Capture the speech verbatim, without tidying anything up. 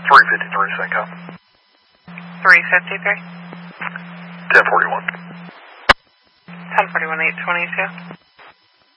three fifty-three, same cop. three fifty-three? ten forty-one. ten forty-one, eight twenty-two.